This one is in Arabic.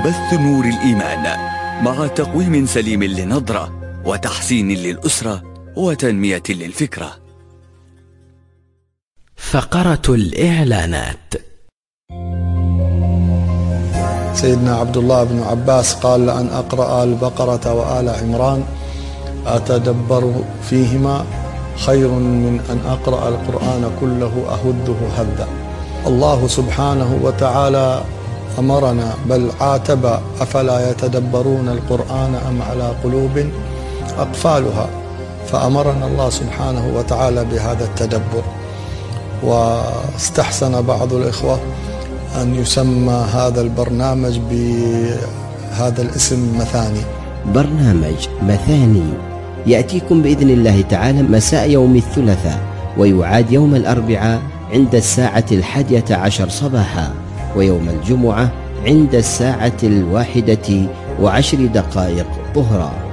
بث نور الإيمان مع تقويم سليم للنظرة وتحسين للأسرة وتنمية للفكرة. فقرة الإعلانات. سيدنا عبد الله بن عباس قال: لأن أقرأ البقرة وآل عمران أتدبر فيهما خير من أن أقرأ القرآن كله أهده هدا. الله سبحانه وتعالى أمرنا بل عاتب: أفلا يتدبرون القرآن أم على قلوب أقفالها. فأمرنا الله سبحانه وتعالى بهذا التدبر. واستحسن بعض الإخوة أن يسمى هذا البرنامج بهذا الاسم مثاني. برنامج مثاني يأتيكم بإذن الله تعالى مساء يوم الثلاثاء، ويعاد يوم الأربعاء عند الساعة 11 صباحا، ويوم الجمعة عند الساعة 1:10 ظهرا.